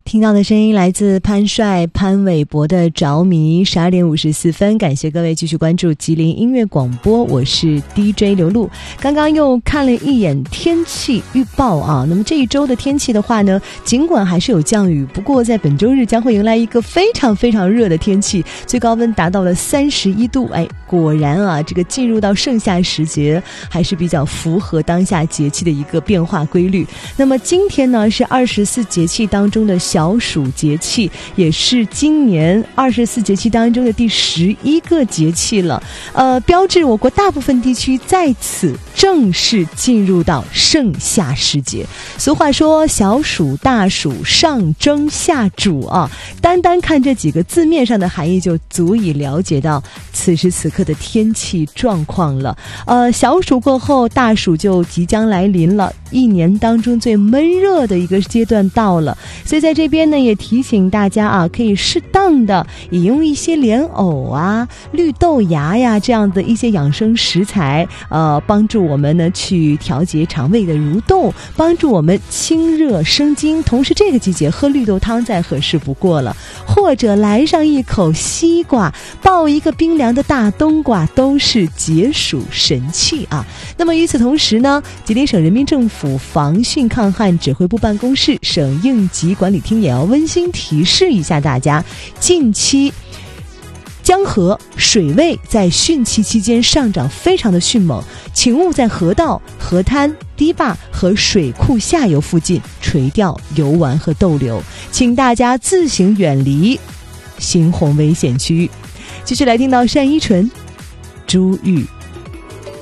听到的声音来自潘帅、潘玮柏的着迷。12点54分，感谢各位继续关注吉林音乐广播，我是 DJ 刘露。刚刚又看了一眼天气预报啊，那么这一周的天气的话呢，尽管还是有降雨，不过在本周日将会迎来一个非常非常热的天气，最高温达到了31度。果然啊，这个进入到盛夏时节还是比较符合当下节气的一个变化规律。那么今天呢是24节气当中的小暑节气，也是今年24节气当中的第11个节气了。标志我国大部分地区在此正式进入到盛夏时节。俗话说小暑大暑上蒸下煮啊，单单看这几个字面上的含义就足以了解到此时此刻的天气状况了。小暑过后大暑就即将来临了，一年当中最闷热的一个阶段到了，所以在这边呢也提醒大家啊，可以适当的饮用一些莲藕啊、绿豆芽呀这样的一些养生食材，帮助我们呢去调节肠胃的蠕动，帮助我们清热生津。同时这个季节喝绿豆汤再合适不过了，或者来上一口西瓜，抱一个冰凉的大冬瓜，都是解暑神器啊。那么与此同时呢，吉林省人民政府防汛抗旱指挥部办公室、省应急管理厅也要温馨提示一下大家，近期江河水位在汛期期间上涨非常的迅猛，请勿在河道、河滩、堤坝和水库下游附近垂钓、游玩和逗留，请大家自行远离猩红危险区域。继续来听到单依纯、朱玉。